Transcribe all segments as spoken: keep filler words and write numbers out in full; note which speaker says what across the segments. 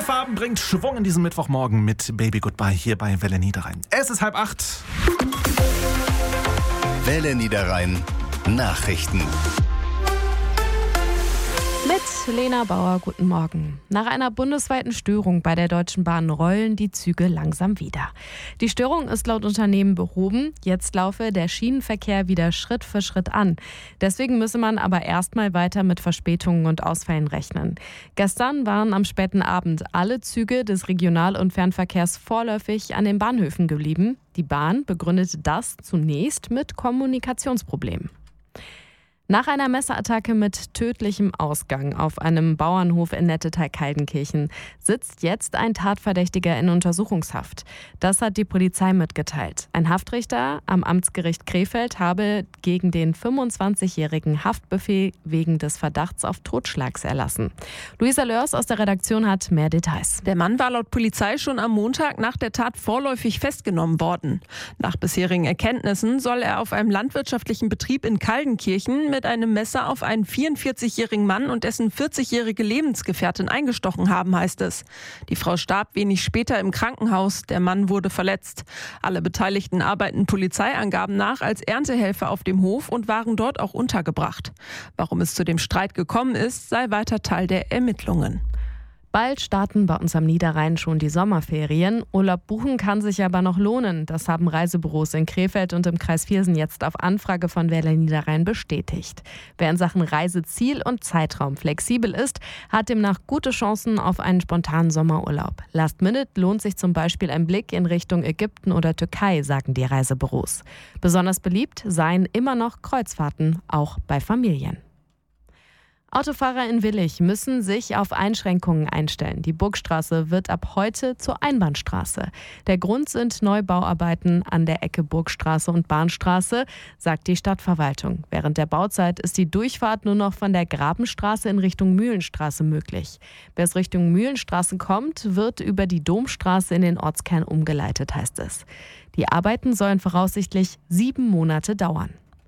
Speaker 1: Farben bringt Schwung in diesem Mittwochmorgen mit Baby Goodbye hier bei Welle Niederrhein. Es ist halb acht.
Speaker 2: Welle Niederrhein Nachrichten.
Speaker 3: Mit Lena Bauer, guten Morgen. Nach einer bundesweiten Störung bei der Deutschen Bahn rollen die Züge langsam wieder. Die Störung ist laut Unternehmen behoben. Jetzt laufe der Schienenverkehr wieder Schritt für Schritt an. Deswegen müsse man aber erstmal weiter mit Verspätungen und Ausfällen rechnen. Gestern waren am späten Abend alle Züge des Regional- und Fernverkehrs vorläufig an den Bahnhöfen geblieben. Die Bahn begründete das zunächst mit Kommunikationsproblemen. Nach einer Messerattacke mit tödlichem Ausgang auf einem Bauernhof in Nettetal-Kaldenkirchen sitzt jetzt ein Tatverdächtiger in Untersuchungshaft. Das hat die Polizei mitgeteilt. Ein Haftrichter am Amtsgericht Krefeld habe gegen den fünfundzwanzigjährigen Haftbefehl wegen des Verdachts auf Totschlags erlassen. Luisa Lörs aus der Redaktion hat mehr Details.
Speaker 4: Der Mann war laut Polizei schon am Montag nach der Tat vorläufig festgenommen worden. Nach bisherigen Erkenntnissen soll er auf einem landwirtschaftlichen Betrieb in Kaldenkirchen mit einem Messer auf einen vierundvierzigjährigen Mann und dessen vierzigjährige Lebensgefährtin eingestochen haben, heißt es. Die Frau starb wenig später im Krankenhaus, der Mann wurde verletzt. Alle Beteiligten arbeiten Polizeiangaben nach als Erntehelfer auf dem Hof und waren dort auch untergebracht. Warum es zu dem Streit gekommen ist, sei weiter Teil der Ermittlungen.
Speaker 3: Bald starten bei uns am Niederrhein schon die Sommerferien. Urlaub buchen kann sich aber noch lohnen. Das haben Reisebüros in Krefeld und im Kreis Viersen jetzt auf Anfrage von Welle Niederrhein bestätigt. Wer in Sachen Reiseziel und Zeitraum flexibel ist, hat demnach gute Chancen auf einen spontanen Sommerurlaub. Last Minute lohnt sich zum Beispiel ein Blick in Richtung Ägypten oder Türkei, sagen die Reisebüros. Besonders beliebt seien immer noch Kreuzfahrten, auch bei Familien. Autofahrer in Willich müssen sich auf Einschränkungen einstellen. Die Burgstraße wird ab heute zur Einbahnstraße. Der Grund sind Neubauarbeiten an der Ecke Burgstraße und Bahnstraße, sagt die Stadtverwaltung. Während der Bauzeit ist die Durchfahrt nur noch von der Grabenstraße in Richtung Mühlenstraße möglich. Wer es Richtung Mühlenstraße kommt, wird über die Domstraße in den Ortskern umgeleitet, heißt es. Die Arbeiten sollen voraussichtlich sieben Monate dauern.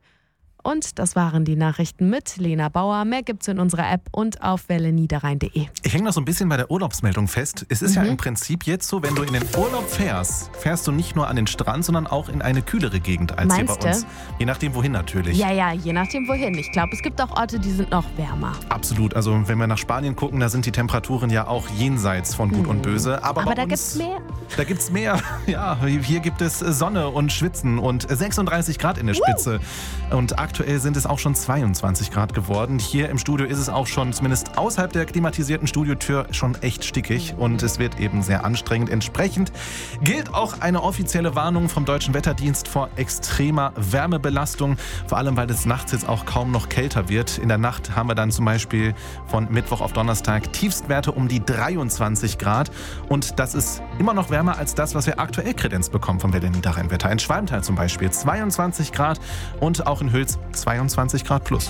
Speaker 3: Und das waren die Nachrichten mit Lena Bauer. Mehr gibt's in unserer App und auf welle niederrhein punkt de.
Speaker 1: Ich hänge noch so ein bisschen bei der Urlaubsmeldung fest. Es ist mhm. ja im Prinzip jetzt so, wenn du in den Urlaub fährst, fährst du nicht nur an den Strand, sondern auch in eine kühlere Gegend als
Speaker 3: Meinst
Speaker 1: hier bei uns.
Speaker 3: du?
Speaker 1: Je nachdem, wohin natürlich.
Speaker 3: Ja, ja, je nachdem, wohin. Ich glaube, es gibt auch Orte, die sind noch wärmer.
Speaker 1: Absolut. Also wenn wir nach Spanien gucken, da sind die Temperaturen ja auch jenseits von Gut mhm. und Böse. Aber,
Speaker 3: Aber
Speaker 1: bei
Speaker 3: da
Speaker 1: uns,
Speaker 3: gibt's mehr.
Speaker 1: Da gibt's mehr. Ja, hier gibt es Sonne und Schwitzen und sechsunddreißig Grad in der Spitze. Uh. Und aktuell sind es auch schon zweiundzwanzig Grad geworden. Hier im Studio ist es auch schon, zumindest außerhalb der klimatisierten Studiotür, schon echt stickig und es wird eben sehr anstrengend. Entsprechend gilt auch eine offizielle Warnung vom Deutschen Wetterdienst vor extremer Wärmebelastung, vor allem weil es nachts jetzt auch kaum noch kälter wird. In der Nacht haben wir dann zum Beispiel von Mittwoch auf Donnerstag Tiefstwerte um die dreiundzwanzig Grad und das ist immer noch wärmer als das, was wir aktuell kredenzt bekommen vom Welle Niederrhein-Wetter. In Schwalmtal zum Beispiel zweiundzwanzig Grad und auch in Hüls zweiundzwanzig Grad plus.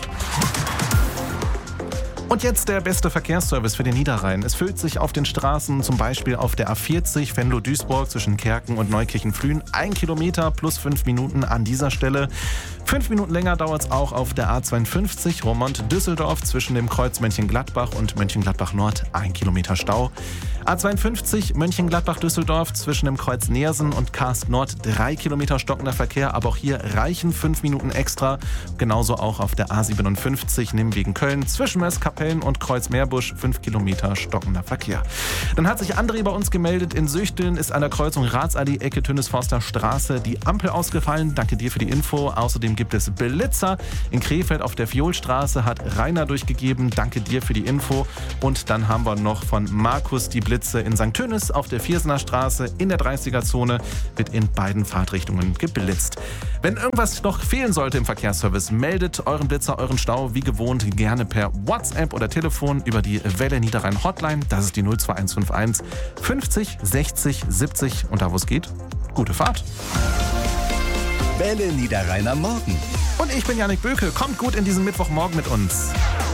Speaker 1: Und jetzt der beste Verkehrsservice für den Niederrhein. Es füllt sich auf den Straßen, zum Beispiel auf der A vierzig Venlo-Duisburg zwischen Kerken und Neukirchen-Flühen. Ein Kilometer plus fünf Minuten an dieser Stelle. Fünf Minuten länger dauert es auch auf der A zweiundfünfzig Roermond-Düsseldorf zwischen dem Kreuz Mönchengladbach und Mönchengladbach-Nord. Ein Kilometer Stau. A zweiundfünfzig Mönchengladbach-Düsseldorf zwischen dem Kreuz Neersen und Karst Nord. Drei Kilometer stockender Verkehr, aber auch hier reichen fünf Minuten extra. Genauso auch auf der A siebenundfünfzig Nimwegen-Köln zwischen Meßkapellen und Kreuz Meerbusch. Fünf Kilometer stockender Verkehr. Dann hat sich André bei uns gemeldet. In Süchteln ist an der Kreuzung Ratsallee, Ecke Tönnesforster Straße die Ampel ausgefallen. Danke dir für die Info. Außerdem gibt es Blitzer. In Krefeld auf der Violstraße hat Rainer durchgegeben. Danke dir für die Info. Und dann haben wir noch von Markus die Blitzer in Sankt Tönis auf der Viersener Straße in der dreißiger-Zone wird in beiden Fahrtrichtungen geblitzt. Wenn irgendwas noch fehlen sollte im Verkehrsservice, meldet euren Blitzer, euren Stau wie gewohnt gerne per WhatsApp oder Telefon über die Welle Niederrhein Hotline. Das ist die null zwei eins fünf eins fünfzig sechzig siebzig und da wo es geht, gute Fahrt.
Speaker 2: Welle Niederrhein am Morgen.
Speaker 1: Und ich bin Jannik Böke. Kommt gut in diesen Mittwochmorgen mit uns.